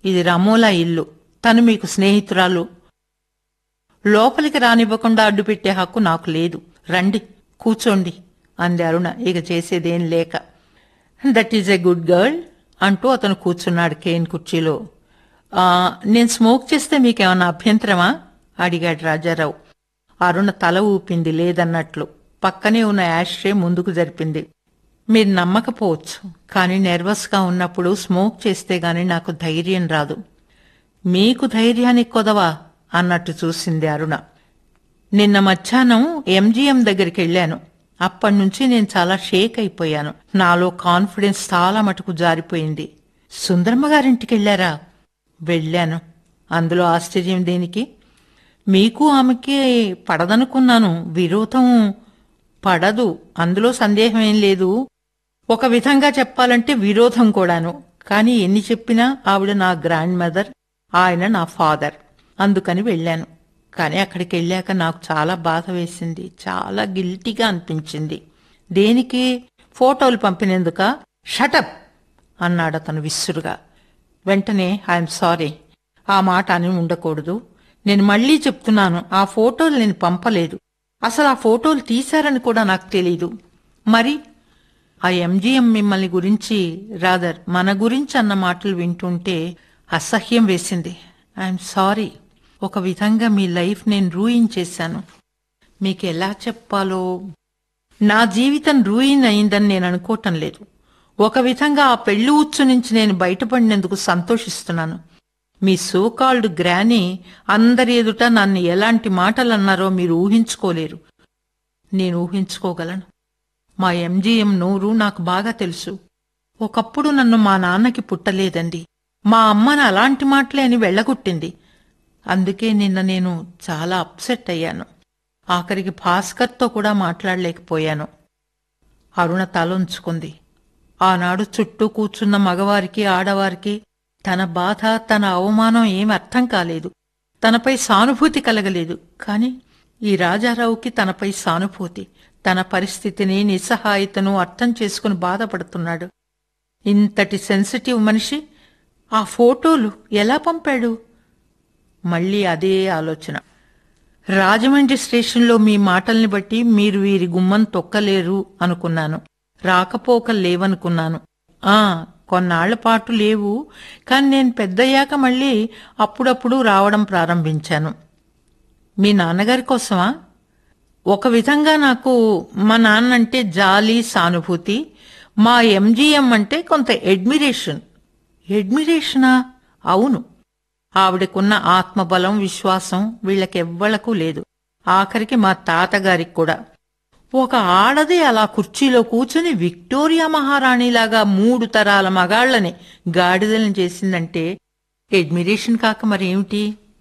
ఇది రమోలా ఇల్లు. తను మీకు స్నేహితురాలు. లోపలికి రానివ్వకుండా అడ్డుపెట్టే హక్కు నాకు లేదు. రండి, కూర్చోండి అంది అరుణ ఇక చేసేదేం లేక. That is a good girl అంటూ అతను కూర్చున్నాడు కేన్ కుర్చీలో. నేను స్మోక్ చేస్తే మీకేమన్నా అభ్యంతరమా అడిగాడు రాజారావు. అరుణ తల ఊపింది లేదన్నట్లు. పక్కనే ఉన్న యాష్ట్రే ముందుకు జరిపింది. మీరు నమ్మకపోవచ్చు, కానీ నెర్వస్గా ఉన్నప్పుడు స్మోక్ చేస్తే గాని నాకు ధైర్యం రాదు. మీకు ధైర్యానికి కొదవా అన్నట్టు చూసింది అరుణ. నిన్న మధ్యాహ్నం ఎంజీఎం దగ్గరికి వెళ్ళాను. అప్పటినుంచి నేను చాలా షేక్ అయిపోయాను. నాలో కాన్ఫిడెన్స్ చాలా మటుకు జారిపోయింది. సుందరమ్మ గారింటికి వెళ్ళారా? వెళ్ళాను. అందులో ఆశ్చర్యం దేనికి? మీకు ఆమెకి పడదనుకున్నాను. విరోధం పడదు, అందులో సందేహమేం లేదు. ఒక విధంగా చెప్పాలంటే విరోధం కూడాను. కానీ ఎన్ని చెప్పినా ఆవిడ నా గ్రాండ్ మదర్, ఆయన నా ఫాదర్. అందుకని వెళ్ళాను. కానీ అక్కడికి వెళ్ళాక నాకు చాలా బాధ వేసింది. చాలా గిల్టీగా అనిపించింది. దేనికి? ఫోటోలు పంపినందుకా? షటప్ అన్నాడు అతను విస్సురుగా. వెంటనే ఐఎమ్ సారీ, ఆ మాట అని ఉండకూడదు. నేను మళ్లీ చెప్తున్నాను, ఆ ఫోటోలు నేను పంపలేదు. అసలు ఆ ఫోటోలు తీశారని కూడా నాకు తెలీదు. మరి ఆ ఎంజీఎం మిమ్మల్ని గురించి, రాదర్ మన గురించి అన్న మాటలు వింటుంటే అసహ్యం వేసింది. I'm sorry. ఒక విధంగా మీ లైఫ్ నేను రూయిన్ చేశాను. మీకెలా చెప్పాలో? నా జీవితం రూయిన్ అయిందని నేను అనుకోవటం లేదు. ఒక విధంగా ఆ పెళ్లి ఉచ్చు నుంచి నేను బయటపడినందుకు సంతోషిస్తున్నాను. మీ సోకాల్డ్ గ్రానీ అందరి ఎదుట నన్ను ఎలాంటి మాటలన్నారో మీరు ఊహించుకోలేరు. నేను ఊహించుకోగలను. మా ఎంజీఎం నోరు నాకు బాగా తెలుసు. ఒకప్పుడు నన్ను మా నాన్నకి పుట్టలేదండి, మా అమ్మని అలాంటి మాటలే అని వెళ్ళగొట్టింది. అందుకే నిన్న నేను చాలా అప్సెట్ అయ్యాను. ఆఖరికి భాస్కర్తో కూడా మాట్లాడలేకపోయాను. అరుణ తలొంచుకుంది. ఆనాడు చుట్టూ కూర్చున్న మగవారికి, ఆడవారికి తన బాధ, తన అవమానం ఏమి అర్థం కాలేదు. తనపై సానుభూతి కలగలేదు. కాని ఈ రాజారావుకి తనపై సానుభూతి. తన పరిస్థితిని, నిస్సహాయతను అర్థం చేసుకుని బాధపడుతున్నాడు. ఇంతటి సెన్సిటివ్ మనిషి ఆ ఫోటోలు ఎలా పంపాడు? మళ్లీ అదే ఆలోచన. రాజమండ్రి స్టేషన్లో మీ మాటల్ని బట్టి మీరు వీరి గుమ్మం తొక్కలేరు అనుకున్నాను. రాకపోకలు లేవనుకున్నాను. కొన్నాళ్లపాటు లేవు. కాని నేను పెద్దయ్యాక మళ్లీ అప్పుడప్పుడు రావడం ప్రారంభించాను. మీ నాన్నగారి కోసమా? ఒక విధంగా నాకు మా నాన్నంటే జాలి, సానుభూతి. మా ఎంజీఎం అంటే కొంత అడ్మిరేషన్. అడ్మిరేషనా? అవును. ఆవిడకున్న ఆత్మబలం, విశ్వాసం వీళ్ళకెవ్వళ్లకు లేదు. ఆఖరికి మా తాతగారికి కూడా. ఒక ఆడది అలా కుర్చీలో కూర్చుని విక్టోరియా మహారాణిలాగా 3 తరాల మగాళ్లని గాడిదలను చేసిందంటే అడ్మిరేషన్ కాక మరేమిటి?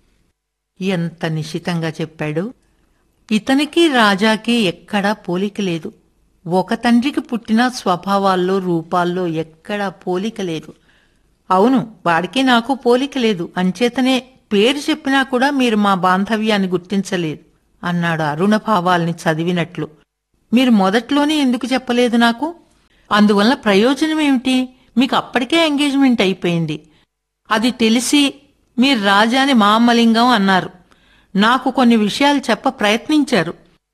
ఎంత నిశితంగా చెప్పాడు. ఇతనికి రాజాకి ఎక్కడా పోలిక లేదు. ఒక తండ్రికి పుట్టిన స్వభావాల్లో, రూపాల్లో ఎక్కడా పోలిక లేదు. అవును, వాడికి నాకు పోలిక లేదు. అంచేతనే పేరు చెప్పినా కూడా మీరు మా బాంధవ్యాన్ని గుర్తించలేదు అన్నాడు అరుణ భావాల్ని చదివినట్లు. మీరు మొదట్లోనే ఎందుకు చెప్పలేదు నాకు? అందువల్ల ప్రయోజనమేమిటి? మీకు అప్పటికే ఎంగేజ్మెంట్ అయిపోయింది. అది తెలిసి మీరు రాజాని మామలింగం అన్నారు. నాకు కొన్ని విషయాలు చెప్ప ప్రయత్నించారు.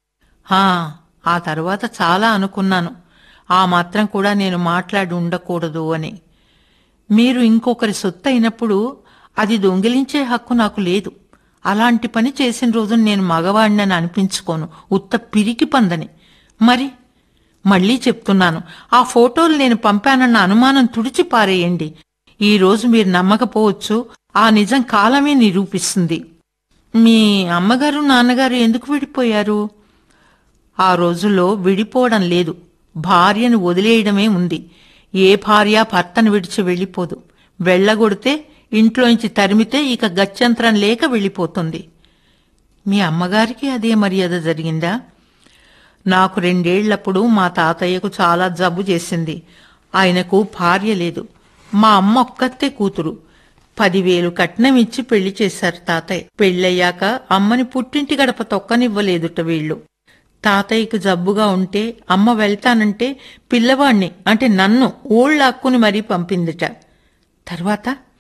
ఆ తరువాత చాలా అనుకున్నాను. ఆ మాత్రం కూడా నేను మాట్లాడి ఉండకూడదు అని. మీరు ఇంకొకరి సొత్తు అయినప్పుడు అది దొంగిలించే హక్కు నాకు లేదు. అలాంటి పని చేసిన రోజు నేను మగవాడినని అనిపించుకోను. ఉత్త పిరికి పందని. మరి మళ్లీ చెప్తున్నాను, ఆ ఫోటోలు నేను పంపానన్న అనుమానం తుడిచిపారేయండి. ఈరోజు మీరు నమ్మకపోవచ్చు, ఆ నిజం కాలమే నిరూపిస్తుంది. మీ అమ్మగారు, నాన్నగారు ఎందుకు విడిపోయారు? ఆ రోజుల్లో విడిపోవడం లేదు, భార్యను వదిలేయడమే ఉంది. ఏ భార్య భర్తను విడిచి వెళ్ళిపోదు. వెళ్లగొడితే, ఇంట్లోంచి తరిమితే ఇక గత్యంతరం లేక వెళ్ళిపోతుంది. మీ అమ్మగారికి అదే మర్యాద జరిగిందా? నాకు 2 ఏళ్లప్పుడు మా తాతయ్యకు చాలా జబ్బు చేసింది. ఆయనకు భార్య లేదు. మా అమ్మ ఒక్కతే కూతురు. 10,000 కట్నం ఇచ్చి పెళ్లి చేశారు తాతయ్య. పెళ్లయ్యాక అమ్మని పుట్టింటి గడప తొక్కనివ్వలేదుట వీళ్లు. తాతయ్యకు జబ్బుగా ఉంటే అమ్మ వెళ్తానంటే పిల్లవాణ్ణి, అంటే నన్ను ఊళ్ళాక్కుని మరీ పంపిందిట. తర్వాత